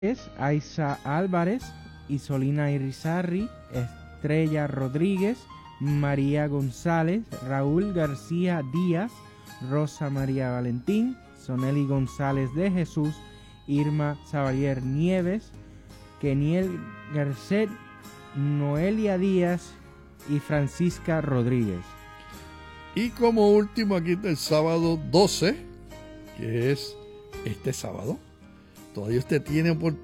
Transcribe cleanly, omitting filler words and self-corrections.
Aiza Álvarez, Isolina Irizarry, Estrella Rodríguez, María González, Raúl García Díaz, Rosa María Valentín, Soneli González de Jesús, Irma Sabalier Nieves, Keniel Garcet, Noelia Díaz y Francisca Rodríguez. Y como último, aquí está el sábado 12, que es este sábado. Todavía usted tiene oportunidad